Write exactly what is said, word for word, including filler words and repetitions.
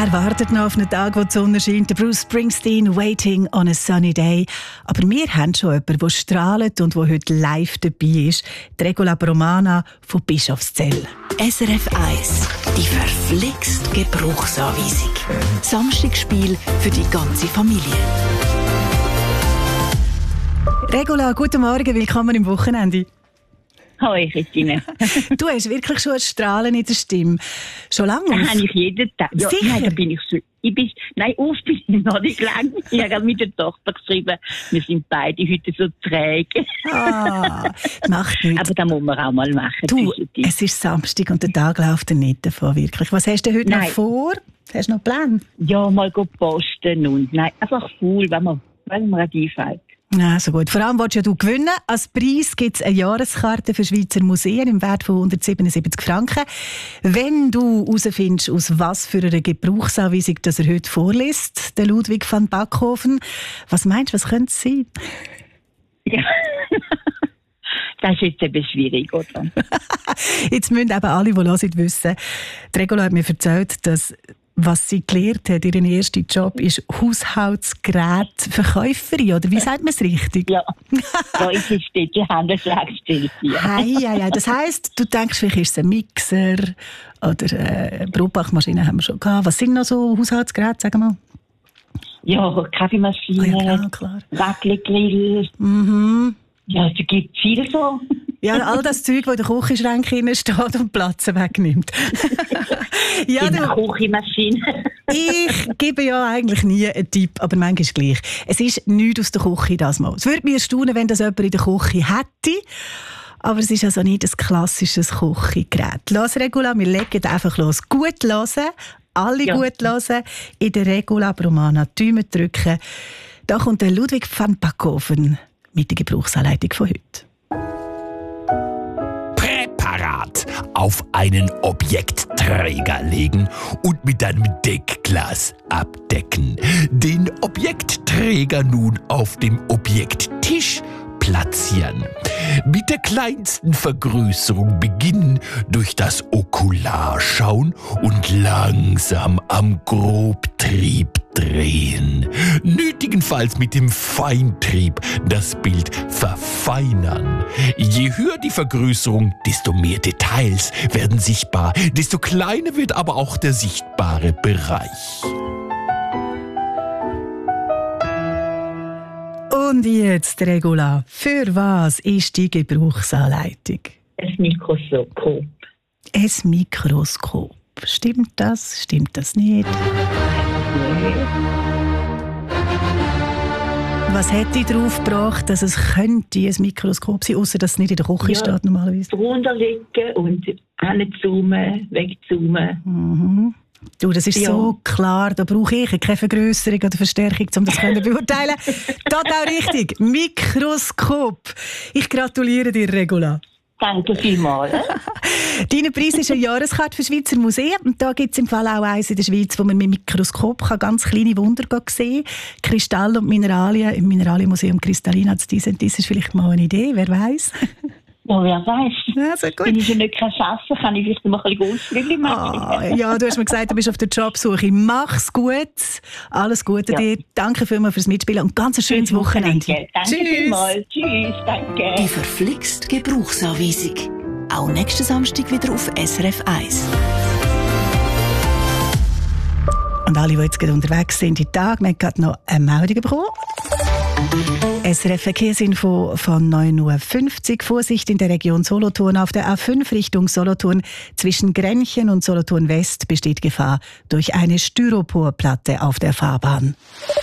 Er wartet noch auf einen Tag, wo die Sonne scheint. Der Bruce Springsteen, «Waiting on a Sunny Day». Aber wir haben schon jemanden, der strahlt und der heute live dabei ist. Die Regula Bromana von Bischofszell. S R F eins, die verflixt Gebrauchsanweisung. Samstagsspiel für die ganze Familie. Regula, guten Morgen, willkommen im Wochenende. Hallo Christine. Du hast wirklich schon ein Strahlen in der Stimme. Schon lange? Das habe ich jeden Tag. Ja, Sicher? Nein, da bin ich so. Ich bin, nein, auf bin ich noch nicht lang. Ich habe gerade mit der Tochter geschrieben, wir sind beide heute so träge. Ah, macht nichts. Aber das muss man auch mal machen. Du, es ist Samstag und der Tag läuft dir nicht davon, wirklich. Was hast du heute Nein. noch vor? Hast du noch Pläne? Ja, mal go posten und nein, einfach faul, wenn man, wenn man einfällt. Ja, so gut. Vor allem willst ja du gewinnen. Als Preis gibt es eine Jahreskarte für Schweizer Museen im Wert von hundertsiebenundsiebzig Franken. Wenn du herausfindest, aus was für einer Gebrauchsanweisung das er heute vorliest, der Ludwig van Backhoven, was meinst du, was könnte es sein? Ja. Das ist jetzt eben schwierig, oder? Jetzt müssen eben alle, die hören, wissen, die Regula hat mir erzählt, dass was sie gelernt hat, ihren ersten Job ist Haushaltsgerätverkäuferin, oder wie sagt man es richtig? Ja, da ist es steht, die Handelsschlagstelle. Hei, hei, hei. Das heisst, du denkst, vielleicht ist es ein Mixer oder eine Brotbachmaschine haben wir schon gehabt. Was sind noch so Haushaltsgeräte, sagen wir mal? Ja, Kaffeemaschine, Oh ja, klar, klar. Wackelgrill. Mhm. Ja, es gibt viel so. Ja, all das Zeug, das in den Küchenschrank steht und Platz wegnimmt. Ja, Die du, Küchenmaschine. ich gebe ja eigentlich nie einen Tipp, aber manchmal gleich. Es ist nichts aus der Küche das mal. Es würde mich erstaunen, wenn das jemand in der Küche hätte. Aber es ist also nicht ein klassisches Küchengerät. Los, Regula, wir legen einfach los. Gut hören, alle Ja. gut hören. In der Regula Bromana Daumen drücken. Da kommt der Ludwig van Backhoven mit der Gebrauchsanleitung von heute. Präparat auf einen Objektträger legen und mit einem Deckglas abdecken. Den Objektträger nun auf dem Objekttisch platzieren. Mit der kleinsten Vergrößerung beginnen, durch das Okular schauen und langsam am Grobtrieb drehen. Nötigenfalls mit dem Feintrieb das Bild verfeinern. Je höher die Vergrößerung, desto mehr Details werden sichtbar, desto kleiner wird aber auch der sichtbare Bereich. Und jetzt, Regula, für was ist die Gebrauchsanleitung? Ein Mikroskop. Ein Mikroskop. Stimmt das? Stimmt das nicht? Was hätte ich darauf gebracht, dass es könnte ein Mikroskop sein, außer dass es nicht in der Küche Ja. steht normalerweise? Drunter legen und hinzoomen, wegzoomen. Mhm. Du, das ist Ja. so klar, da brauche ich keine Vergrößerung oder Verstärkung, um das zu beurteilen. Total richtig, Mikroskop. Ich gratuliere dir, Regula. Danke vielmals. Dein Preis ist eine Jahreskarte für Schweizer Museen. Und da gibt es im Fall auch eins in der Schweiz, wo man mit Mikroskop kann ganz kleine Wunder sehen kann. Kristalle und Mineralien im Mineralienmuseum Kristallina. Das ist vielleicht mal eine Idee, wer weiß. Ja, wer weiß. Ja, so gut. Wenn ich schon nicht schaffen kann, kann ich vielleicht mal ein bisschen Ausflüge machen. Ah, ja, du hast mir gesagt, du bist auf der Jobsuche. Mach's gut. Alles Gute Ja. dir. Danke vielmals fürs Mitspielen und ganz ein schönes Wochenende. Danke vielmals. Tschüss, danke. Die verflixt Gebrauchsanweisung. Auch nächsten Samstag wieder auf S R F eins. Und alle, die jetzt gerade unterwegs sind, die Tag, wir haben gerade noch eine Meldung bekommen. S R F Verkehrsinfo von neun Uhr fünfzig. Vorsicht in der Region Solothurn. Auf der A fünf Richtung Solothurn zwischen Grenchen und Solothurn West besteht Gefahr durch eine Styroporplatte auf der Fahrbahn.